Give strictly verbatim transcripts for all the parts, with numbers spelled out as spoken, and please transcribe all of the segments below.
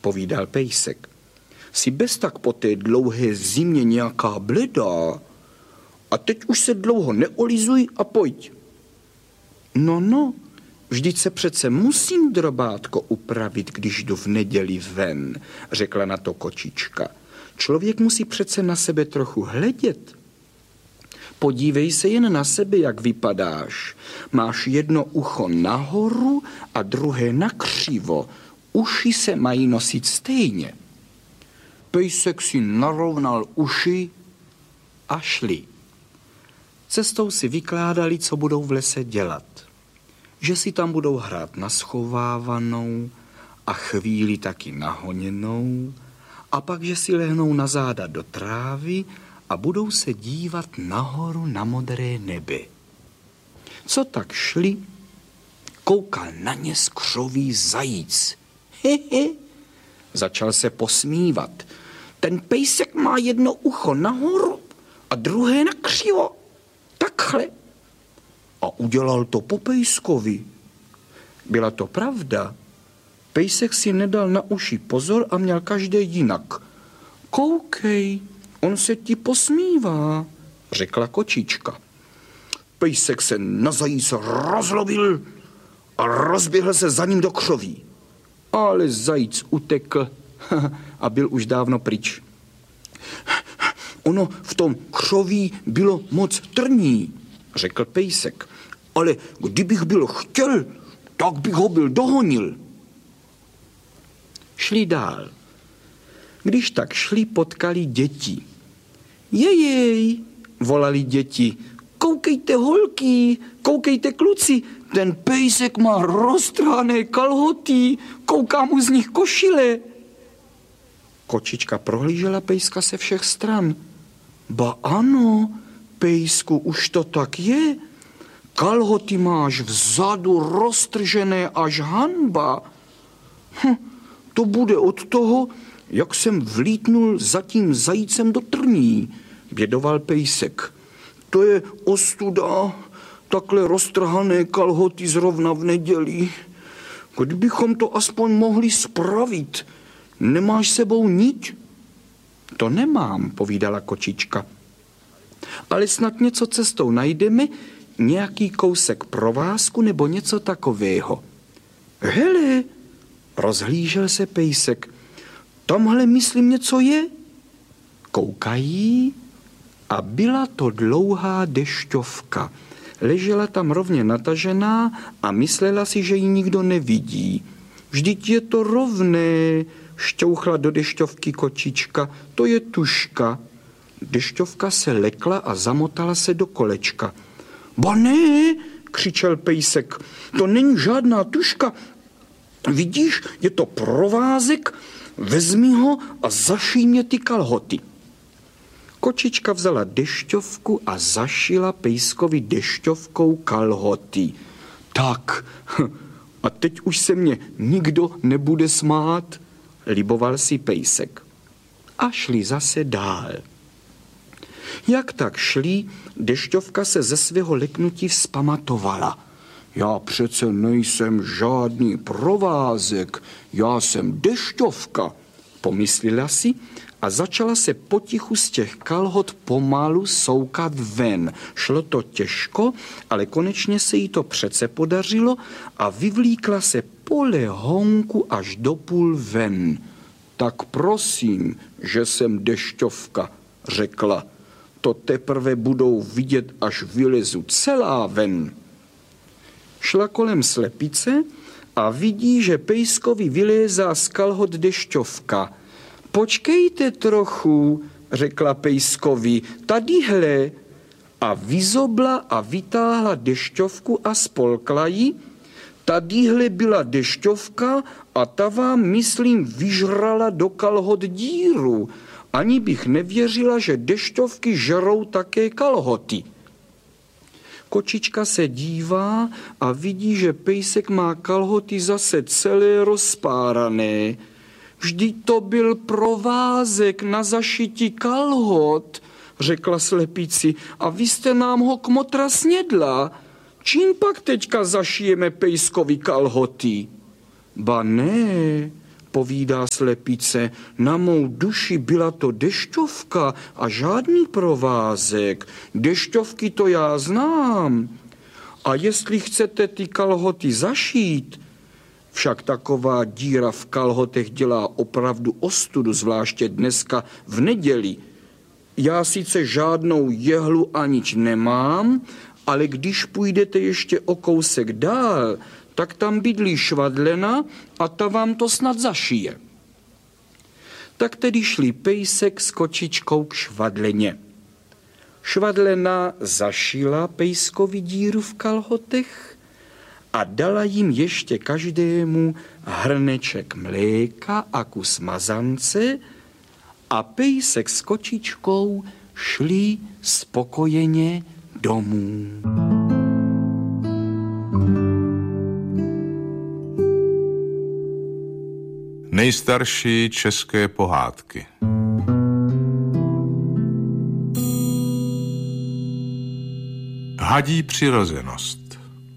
povídal pejsek. Jsi bez tak po té dlouhé zimě nějaká bledá. A teď už se dlouho neolizuj a pojď. No, no, vždyť se přece musím, drobátko, upravit, když jdu v neděli ven, řekla na to kočička. Člověk musí přece na sebe trochu hledět. Podívej se jen na sebe, jak vypadáš. Máš jedno ucho nahoru a druhé nakřivo. Uši se mají nosit stejně. Pejsek si narovnal uši a šli. Cestou si vykládali, co budou v lese dělat. Že si tam budou hrát na schovávanou a chvíli taky nahoněnou a pak, že si lehnou na záda do trávy a budou se dívat nahoru na modré nebe. Co tak šli, koukal na ně skřový zajíc. Hehe, začal se posmívat. Ten pejsek má jedno ucho nahoru a druhé nakřivo. Takhle. A udělal to po pejskovi. Byla to pravda. Pejsek si nedal na uši pozor a měl každé jinak. Koukej, on se ti posmívá, řekla kočička. Pejsek se na zajíce rozlobil a rozběhl se za ním do křoví. Ale zajíc utekl a byl už dávno pryč. Ono v tom křoví bylo moc trní, řekl pejsek. Ale kdybych byl chtěl, tak bych ho byl dohonil. Šli dál. Když tak šli, potkali děti. Jejej, volali děti. Koukejte, holky, koukejte, kluci, ten pejsek má roztrhané kalhoty, kouká mu z nich košile. Kočička prohlížela pejska se všech stran. Ba ano, pejsku, už to tak je. Kalhoty máš vzadu roztržené až hanba. Hm, to bude od toho, jak jsem vlítnul za tím zajícem do trní, bědoval pejsek. To je ostuda, takhle roztrhané kalhoty zrovna v neděli. Kdybychom to aspoň mohli spravit. Nemáš sebou niť? To nemám, povídala kočička. Ale snad něco cestou najdeme, nějaký kousek provázku nebo něco takového. Hele, rozhlížel se pejsek. Tamhle, myslím, něco je. Koukají a byla to dlouhá dešťovka. Ležela tam rovně natažená a myslela si, že ji nikdo nevidí. Vždyť je to rovné, šťouchla do dešťovky kočička. To je tužka. Dešťovka se lekla a zamotala se do kolečka. Ba ne, křičel pejsek, to není žádná tužka. Vidíš, je to provázek, vezmi ho a zašij mě ty kalhoty. Kočička vzala dešťovku a zašila pejskovi dešťovkou kalhoty. Tak, a teď už se mě nikdo nebude smát, liboval si pejsek. A šli zase dál. Jak tak šli, dešťovka se ze svého leknutí vzpamatovala. Já přece nejsem žádný provázek, já jsem dešťovka, pomyslela si a začala se potichu z těch kalhot pomalu soukat ven. Šlo to těžko, ale konečně se jí to přece podařilo a vyvlíkla se pole honku až do půl ven. Tak prosím, že jsem dešťovka, řekla. To teprve budou vidět, až vylezu celá ven. Šla kolem slepice a vidí, že pejskovi vylézá z kalhot dešťovka. Počkejte trochu, řekla pejskovi, tadyhle. A vyzobla a vytáhla dešťovku a spolkla ji. Tadyhle byla dešťovka a ta vám, myslím, vyžrala do kalhot díru. Ani bych nevěřila, že dešťovky žerou také kalhoty. Kočička se dívá a vidí, že pejsek má kalhoty zase celé rozpárané. Vždyť to byl provázek na zašití kalhot, řekla slepici, a vy jste nám ho kmotra snědla. Čím pak teďka zašijeme pejskovi kalhoty? Ba ne, povídá slepice, na mou duši byla to dešťovka a žádný provázek. Dešťovky to já znám. A jestli chcete ty kalhoty zašít, však taková díra v kalhotech dělá opravdu ostudu, zvláště dneska v neděli. Já sice žádnou jehlu anič nemám, ale když půjdete ještě o kousek dál, tak tam bydlí švadlena a ta vám to snad zašije. Tak tedy šli pejsek s kočičkou k švadleně. Švadlena zašila pejskovi díru v kalhotech a dala jim ještě každému hrneček mléka a kus mazance a pejsek s kočičkou šli spokojeně domů. Nejstarší české pohádky. Hadí přirozenost.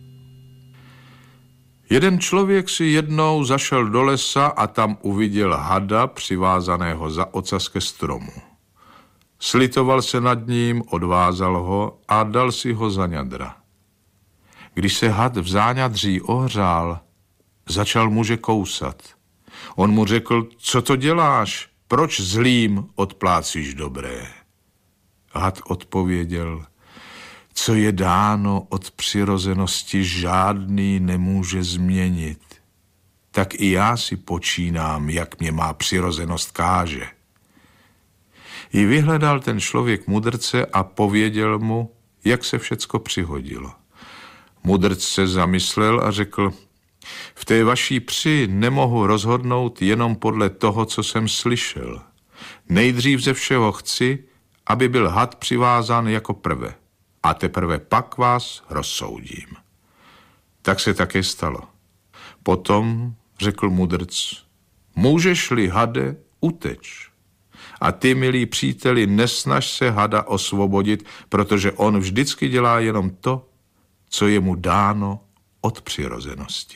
Jeden člověk si jednou zašel do lesa a tam uviděl hada přivázaného za ocas ke stromu. Slitoval se nad ním, odvázal ho a dal si ho za ňadra. Když se had v záňadří ohřál, začal muže kousat. On mu řekl, co to děláš, proč zlým odplácíš dobré? Had odpověděl, co je dáno od přirozenosti, žádný nemůže změnit. Tak i já si počínám, jak mě má přirozenost káže. I vyhledal ten člověk mudrce a pověděl mu, jak se všecko přihodilo. Mudrc se zamyslel a řekl, v té vaší při nemohu rozhodnout jenom podle toho, co jsem slyšel. Nejdřív ze všeho chci, aby byl had přivázán jako prve. A teprve pak vás rozsoudím. Tak se také stalo. Potom řekl mudrc, můžeš-li hade, uteč. A ty, milí příteli, nesnaž se hada osvobodit, protože on vždycky dělá jenom to, co je mu dáno od přirozenosti.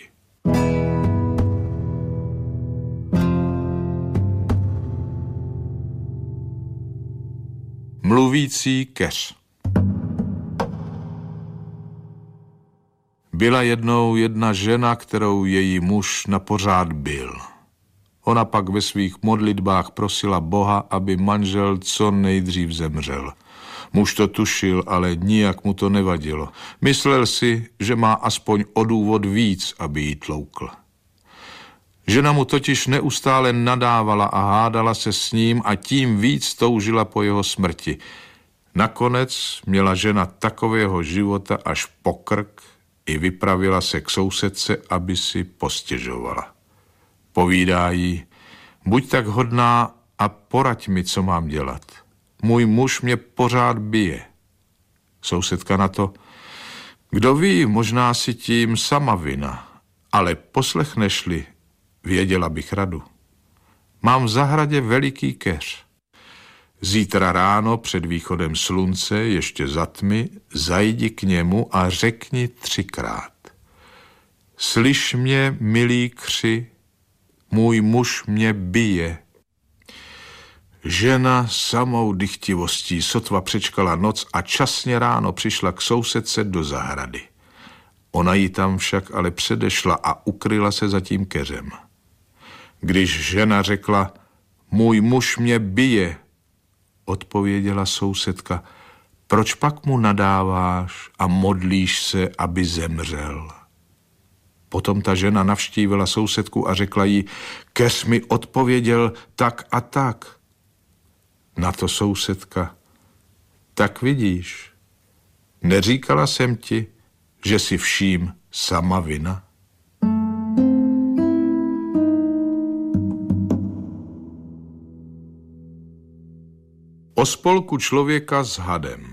Mluvící keř. Byla jednou jedna žena, kterou její muž napořád bil. Ona pak ve svých modlitbách prosila Boha, aby manžel co nejdřív zemřel. Muž to tušil, ale nijak mu to nevadilo. Myslel si, že má aspoň o důvod víc, aby jí tloukl. Žena mu totiž neustále nadávala a hádala se s ním a tím víc toužila po jeho smrti. Nakonec měla žena takového života až po krk i vypravila se k sousedce, aby si postěžovala. Povídá jí, buď tak hodná a poraď mi, co mám dělat. Můj muž mě pořád bije. Sousedka na to, kdo ví, možná si tím sama vina, ale poslechneš-li, věděla bych radu. Mám v zahradě veliký keř. Zítra ráno před východem slunce, ještě za tmy, zajdi k němu a řekni třikrát. Slyš mě, milý kři, můj muž mě bije. Žena samou dychtivostí sotva přečkala noc a časně ráno přišla k sousedce do zahrady. Ona ji tam však ale předešla a ukryla se za tím keřem. Když žena řekla, můj muž mě bije, odpověděla sousedka, proč pak mu nadáváš a modlíš se, aby zemřel? Potom ta žena navštívila sousedku a řekla jí, keř mi odpověděl tak a tak. Na to sousedka, tak vidíš, neříkala jsem ti, že si vším sama vina? O spolku člověka s hadem.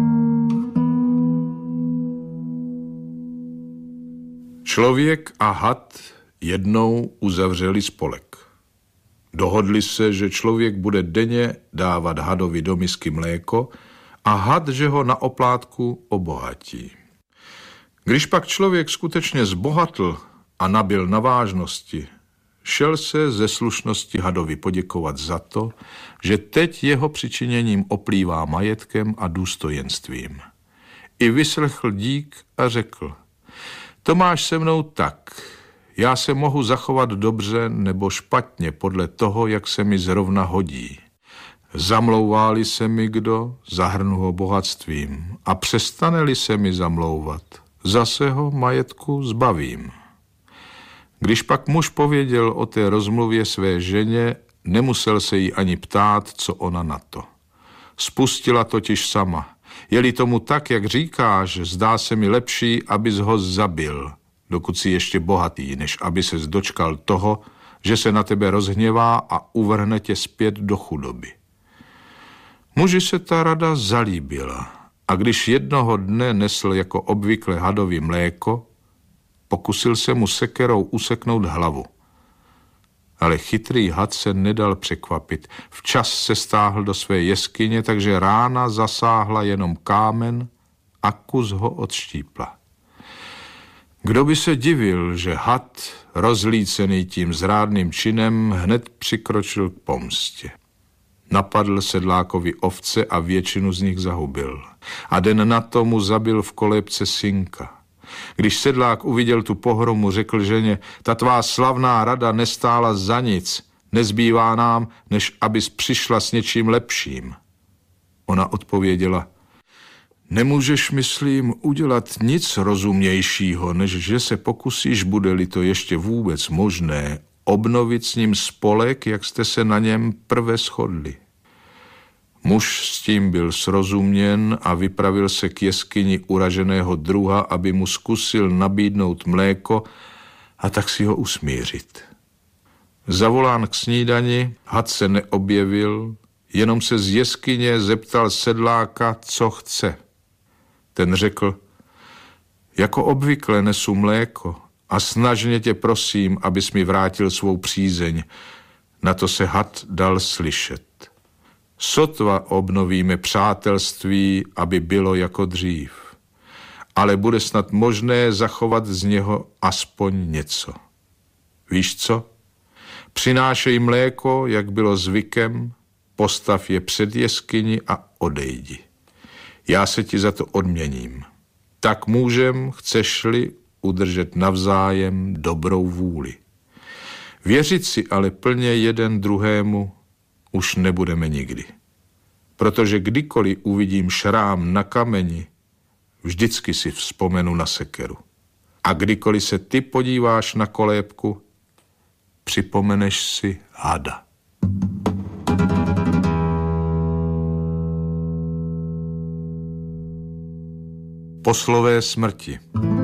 Člověk a had jednou uzavřeli spolek. Dohodli se, že člověk bude denně dávat hadovi do misky mléko a had, že ho na oplátku obohatí. Když pak člověk skutečně zbohatl a nabyl na vážnosti, šel se ze slušnosti hadovi poděkovat za to, že teď jeho přičiněním oplývá majetkem a důstojenstvím. I vyslechl dík a řekl: to máš se mnou tak, já se mohu zachovat dobře nebo špatně podle toho, jak se mi zrovna hodí. Zamlouvá-li se mi kdo, zahrnu ho bohatstvím, a přestane-li se mi zamlouvat, zase ho majetku zbavím. Když pak muž pověděl o té rozmluvě své ženě, nemusel se jí ani ptát, co ona na to. Spustila totiž sama. Je-li tomu tak, jak říkáš, zdá se mi lepší, abys ho zabil, dokud si ještě bohatý, než aby ses dočkal toho, že se na tebe rozhněvá a uvrhne tě zpět do chudoby. Muži se ta rada zalíbila a když jednoho dne nesl jako obvykle hadovi mléko, pokusil se mu sekerou useknout hlavu. Ale chytrý had se nedal překvapit. Včas se stáhl do své jeskyně, takže rána zasáhla jenom kámen a kus ho odštípla. Kdo by se divil, že had, rozlícený tím zrádným činem, hned přikročil k pomstě. Napadl sedlákovi ovce a většinu z nich zahubil. A den na to mu zabil v kolébce synka. Když sedlák uviděl tu pohromu, řekl ženě: ta tvá slavná rada nestála za nic, nezbývá nám, než abys přišla s něčím lepším. Ona odpověděla: nemůžeš, myslím, udělat nic rozumnějšího, než že se pokusíš, bude-li to ještě vůbec možné, obnovit s ním spolek, jak jste se na něm prve shodli. Muž s tím byl srozuměn a vypravil se k jeskyni uraženého druha, aby mu zkusil nabídnout mléko a tak si ho usmířit. Zavolán k snídani, had se neobjevil, jenom se z jeskyně zeptal sedláka, co chce. Ten řekl: jako obvykle nesu mléko a snažně tě prosím, abys mi vrátil svou přízeň. Na to se had dal slyšet: sotva obnovíme přátelství, aby bylo jako dřív, ale bude snad možné zachovat z něho aspoň něco. Víš co? Přinášej mléko, jak bylo zvykem, postav je před jeskyni a odejdi. Já se ti za to odměním. Tak můžem, chceš-li, udržet navzájem dobrou vůli. Věřit si ale plně jeden druhému už nebudeme nikdy. Protože kdykoliv uvidím šrám na kameni, vždycky si vzpomenu na sekeru. A kdykoliv se ty podíváš na kolébku, připomeneš si hada. Poslové smrti.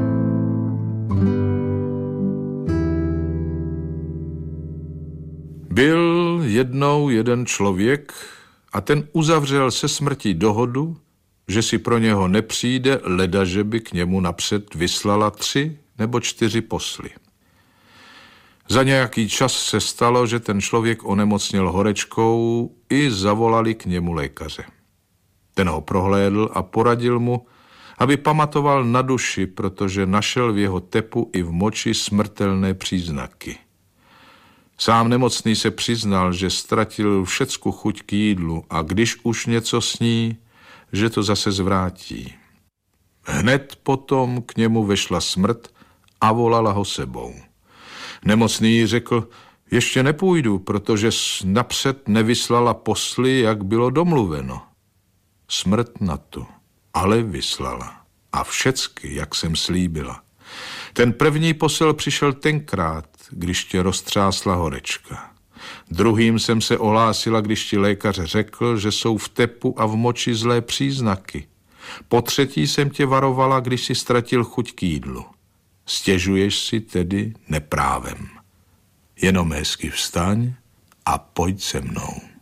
Byl jednou jeden člověk a ten uzavřel se smrtí dohodu, že si pro něho nepřijde, ledaže by k němu napřed vyslala tři nebo čtyři posly. Za nějaký čas se stalo, že ten člověk onemocněl horečkou i zavolali k němu lékaře. Ten ho prohlédl a poradil mu, aby pamatoval na duši, protože našel v jeho tepu i v moči smrtelné příznaky. Sám nemocný se přiznal, že ztratil všecku chuť k jídlu a když už něco sní, že to zase zvrátí. Hned potom k němu vešla smrt a volala ho sebou. Nemocný řekl: ještě nepůjdu, protože napřed nevyslala posly, jak bylo domluveno. Smrt na to ale vyslala a všecky, jak jsem slíbila. Ten první posel přišel tenkrát, když tě roztřásla horečka. Druhým jsem se ohlásila, když ti lékař řekl, že jsou v tepu a v moči zlé příznaky. Po třetí jsem tě varovala, když si ztratil chuť k jídlu. Stěžuješ si tedy neprávem. Jenom hezky vstaň a pojď se mnou.